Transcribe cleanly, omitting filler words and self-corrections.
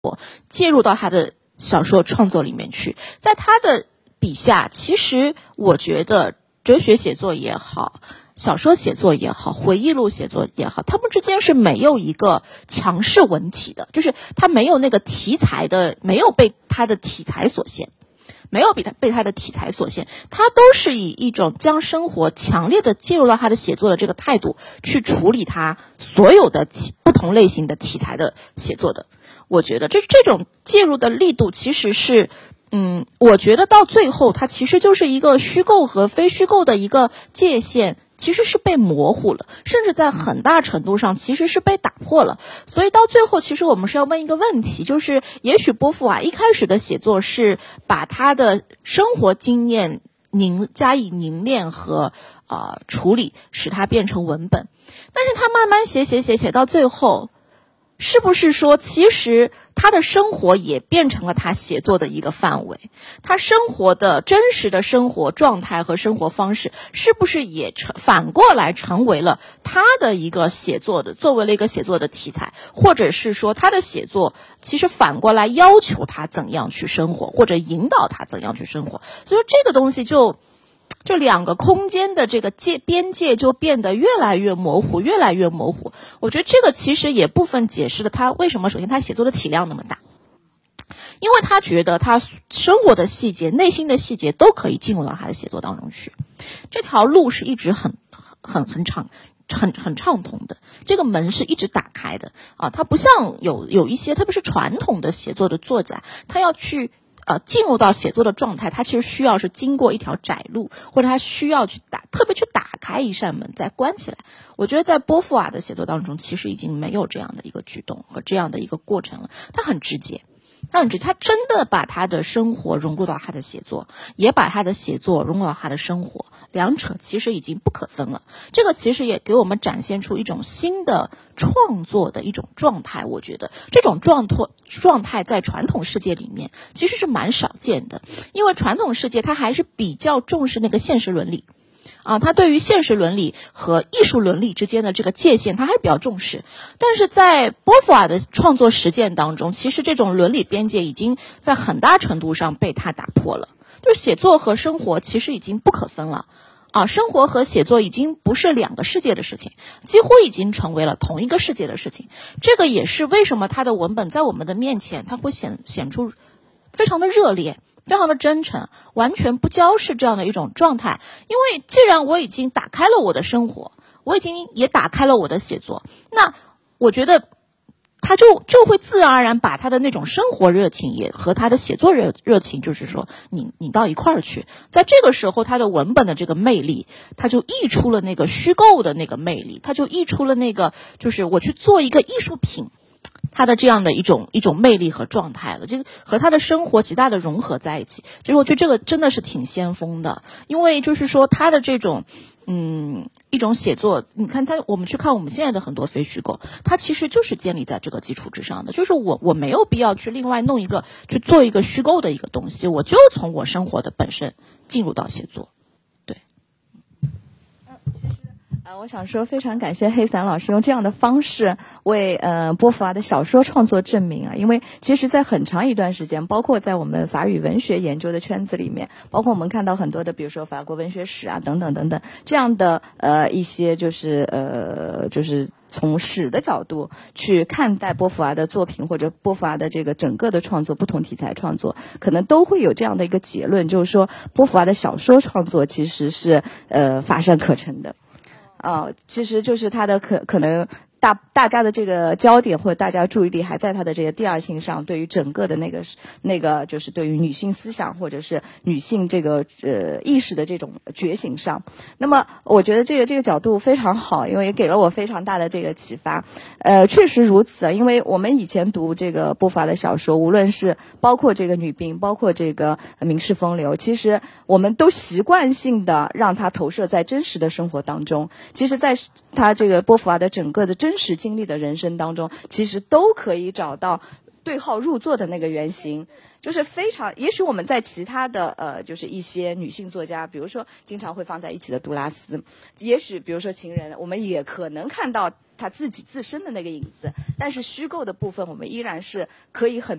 介入到他的小说创作里面去。在他的笔下，其实我觉得哲学写作也好，小说写作也好，回忆录写作也好，他们之间是没有一个强势文体的，就是他没有那个题材的，没有被他的题材所限，没有被他的题材所限，他都是以一种将生活强烈的介入到他的写作的这个态度去处理他所有的不同类型的题材的写作的。我觉得这种介入的力度其实是我觉得到最后它其实就是一个虚构和非虚构的一个界限其实是被模糊了，甚至在很大程度上其实是被打破了。所以到最后其实我们是要问一个问题，就是也许波伏娃一开始的写作是把他的生活经验加以凝练和处理，使它变成文本，但是他慢慢写到最后，是不是说其实他的生活也变成了他写作的一个范围，他生活的真实的生活状态和生活方式是不是也反过来成为了他的一个写作的，作为了一个写作的题材，或者是说他的写作其实反过来要求他怎样去生活，或者引导他怎样去生活。所以这个东西就两个空间的这个边界就变得越来越模糊。我觉得这个其实也部分解释了他为什么首先他写作的体量那么大，因为他觉得他生活的细节、内心的细节都可以进入到他的写作当中去。这条路是一直很畅通的，这个门是一直打开的啊。他不像有一些特别是传统的写作的作家，他要去进入到写作的状态，他其实需要是经过一条窄路，或者他需要特别去打开一扇门再关起来。我觉得在波伏娃的写作当中其实已经没有这样的一个举动和这样的一个过程了。他很直接，他真的把他的生活融入到他的写作，也把他的写作融入到他的生活，两者其实已经不可分了。这个其实也给我们展现出一种新的创作的一种状态。我觉得这种状态在传统世界里面其实是蛮少见的，因为传统世界它还是比较重视那个现实伦理他对于现实伦理和艺术伦理之间的这个界限他还是比较重视。但是在波伏娃的创作实践当中，其实这种伦理边界已经在很大程度上被他打破了，就是写作和生活其实已经不可分了生活和写作已经不是两个世界的事情，几乎已经成为了同一个世界的事情。这个也是为什么他的文本在我们的面前他会显出非常的热烈，非常的真诚，完全不交饰这样的一种状态。因为既然我已经打开了我的生活，我已经也打开了我的写作，那我觉得他就会自然而然把他的那种生活热情也和他的写作热情就是说你到一块儿去。在这个时候他的文本的这个魅力，他就溢出了那个虚构的那个魅力，他就溢出了那个就是我去做一个艺术品他的这样的一种魅力和状态了，这个和他的生活极大的融合在一起。其实我觉得这个真的是挺先锋的，因为就是说他的这种一种写作，你看我们去看我们现在的很多非虚构，它其实就是建立在这个基础之上的，就是我没有必要去另外弄一个去做一个虚构的一个东西，我就从我生活的本身进入到写作。对。 其实我想说非常感谢黑伞老师用这样的方式为波伏娃的小说创作证明因为其实在很长一段时间，包括在我们法语文学研究的圈子里面，包括我们看到很多的比如说法国文学史等等这样的一些就是从史的角度去看待波伏娃的作品，或者波伏娃的这个整个的创作，不同题材创作可能都会有这样的一个结论，就是说波伏娃的小说创作其实是乏善可陈的其实就是他的可能大家的这个焦点或者大家注意力还在他的这个第二性上，对于整个的那个就是对于女性思想或者是女性这个意识的这种觉醒上。那么我觉得这个角度非常好，因为也给了我非常大的这个启发。确实如此，因为我们以前读这个波伏娃的小说，无论是包括这个女病，包括这个民事风流，其实我们都习惯性的让它投射在真实的生活当中。其实在他这个波伏娃的整个的真实经历的人生当中，其实都可以找到对号入座的那个原型。就是非常，也许我们在其他的就是一些女性作家，比如说经常会放在一起的杜拉斯，也许比如说情人，我们也可能看到他自己自身的那个隐私，但是虚构的部分我们依然是可以很